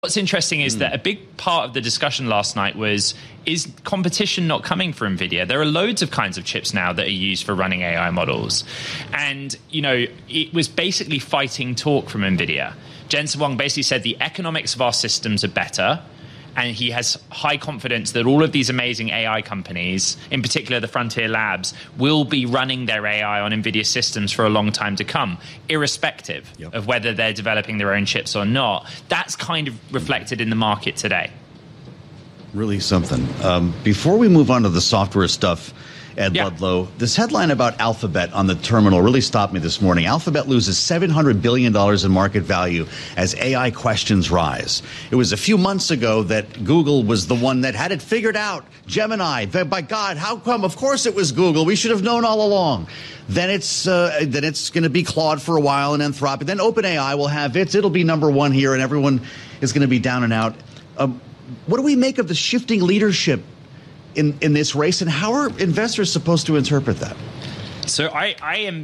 What's interesting is that a big part of the discussion last night was, is competition not coming for NVIDIA? There are loads of kinds of chips now that are used for running AI models. And, it was basically fighting talk from NVIDIA. Jensen Huang basically said the economics of our systems are better. And he has high confidence that all of these amazing AI companies, in particular the Frontier Labs, will be running their AI on NVIDIA systems for a long time to come, irrespective of whether they're developing their own chips or not. That's kind of reflected in the market today. Really something. Before we move on to the software stuff, Ed Ludlow, this headline about Alphabet on the terminal really stopped me this morning. Alphabet loses $700 billion in market value as AI questions rise. It was a few months ago that Google was the one that had it figured out. Gemini, by God, how come? Of course it was Google. We should have known all along. Then it's going to be Claude for a while and Anthropic. Then OpenAI will have it. It'll be number one here, and everyone is going to be down and out. What do we make of the shifting leadership in this race, and how are investors supposed to interpret that? So I am,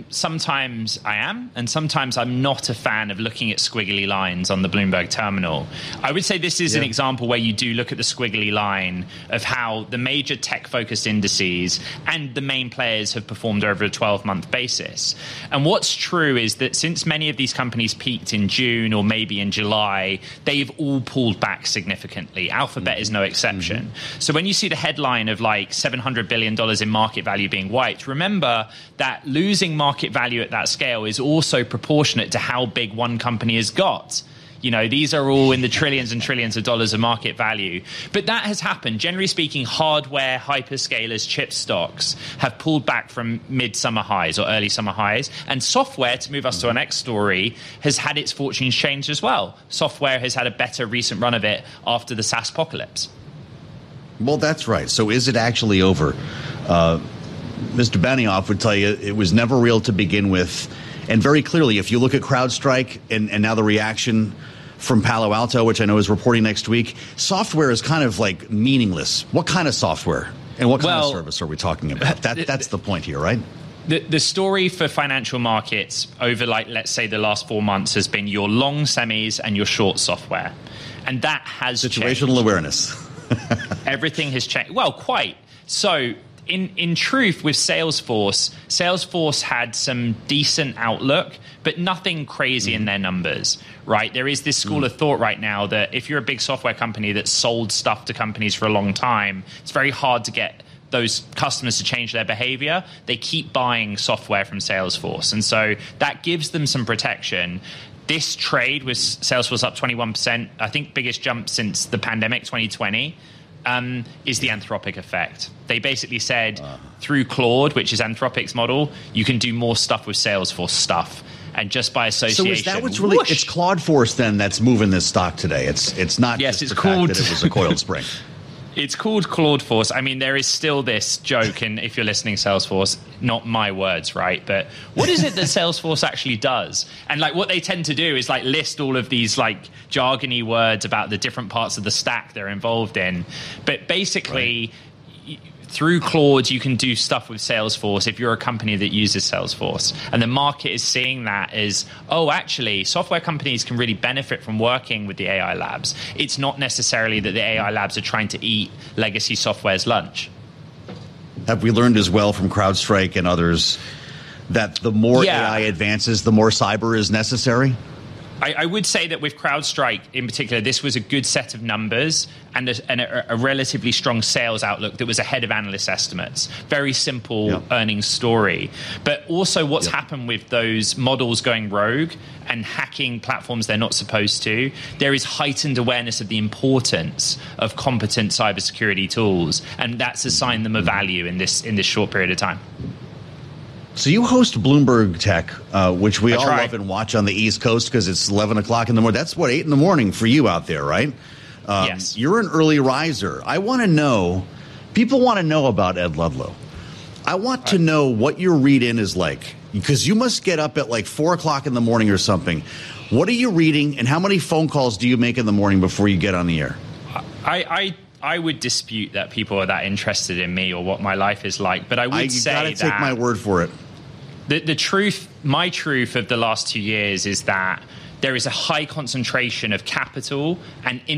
and sometimes I'm not a fan of looking at squiggly lines on the Bloomberg terminal. I would say this is an example where you do look at the squiggly line of how the major tech-focused indices and the main players have performed over a 12-month basis. And what's true is that since many of these companies peaked in June or maybe in July, they've all pulled back significantly. Alphabet is no exception. So when you see the headline of like $700 billion in market value being wiped, remember that losing market value at that scale is also proportionate to how big one company has got. These are all in the trillions and trillions of dollars of market value. But that has happened. Generally speaking, hardware, hyperscalers, chip stocks have pulled back from mid-summer highs or early summer highs. And software, to move us to our next story, has had its fortunes changed as well. Software has had a better recent run of it after the SaaS apocalypse. Well, that's right. So is it actually over? Mr. Benioff would tell you it was never real to begin with. And very clearly, if you look at CrowdStrike and now the reaction from Palo Alto, which I know is reporting next week, software is kind of like meaningless. What kind of software and what kind of service are we talking about? That's the point here, right? The story for financial markets over, let's say, the last 4 months has been your long semis and your short software. And that has situational changed. Awareness. Everything has changed. Well, quite. So in truth, with Salesforce had some decent outlook, but nothing crazy in their numbers, right? There is this school of thought right now that if you're a big software company that sold stuff to companies for a long time, it's very hard to get those customers to change their behavior. They keep buying software from Salesforce. And so that gives them some protection. This trade with Salesforce up 21%, I think biggest jump since the pandemic, 2020. Is the Anthropic effect. They basically said through Claude, which is Anthropic's model, you can do more stuff with Salesforce stuff. And just by association. So is that what's really, it's Claude Force then that's moving this stock today? It's not just the fact that it was a coiled spring. It's called Claude Force. I mean, there is still this joke, and if you're listening, Salesforce, not my words, right? But what is it that Salesforce actually does? And what they tend to do is list all of these jargony words about the different parts of the stack they're involved in. But basically, through Claude, you can do stuff with Salesforce if you're a company that uses Salesforce. And the market is seeing that as, actually, software companies can really benefit from working with the AI labs. It's not necessarily that the AI labs are trying to eat legacy software's lunch. Have we learned as well from CrowdStrike and others that the more AI advances, the more cyber is necessary? I would say that with CrowdStrike in particular, this was a good set of numbers and a relatively strong sales outlook that was ahead of analyst estimates. Very simple earnings story. But also what's happened with those models going rogue and hacking platforms they're not supposed to, there is heightened awareness of the importance of competent cybersecurity tools. And that's assigned them a value in this short period of time. So you host Bloomberg Tech, which we all love and watch on the East Coast because it's 11 o'clock in the morning. That's 8 in the morning for you out there, right? Yes. You're an early riser. I want to know, people want to know about Ed Ludlow. I want to know what your read-in is like, because you must get up at 4 o'clock in the morning or something. What are you reading, and how many phone calls do you make in the morning before you get on the air? I would dispute that people are that interested in me or what my life is like, but I would say that... You got to take my word for it. The truth, my truth of the last 2 years is that there is a high concentration of capital and